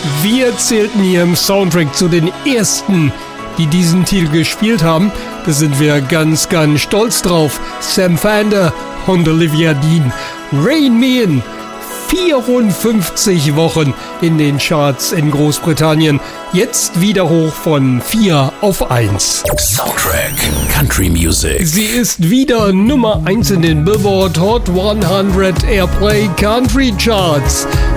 Wir zählten hier im Soundtrack zu den ersten, die diesen Titel gespielt haben. Da sind wir ganz, ganz stolz drauf. Sam Fender und Olivia Dean. Rain Man, 54 Wochen in den Charts in Großbritannien. Jetzt wieder hoch von 4 auf 1. Soundtrack Country Music. Sie ist wieder Nummer 1 in den Billboard Hot 100 Airplay Country Charts.